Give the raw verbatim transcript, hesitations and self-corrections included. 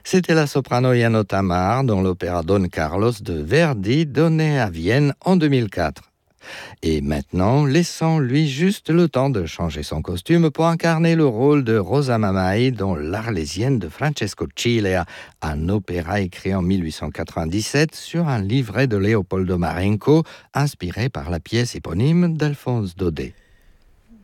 C'était la soprano Yano Tamar dans l'opéra Don Carlos de Verdi donné à Vienne en deux mille quatre. Et maintenant, laissons-lui juste le temps de changer son costume pour incarner le rôle de Rosa Mamai dans l'Arlésienne de Francesco Cilea, un opéra écrit en mille huit cent quatre-vingt-dix-sept sur un livret de Leopoldo Marenco, inspiré par la pièce éponyme d'Alphonse Daudet.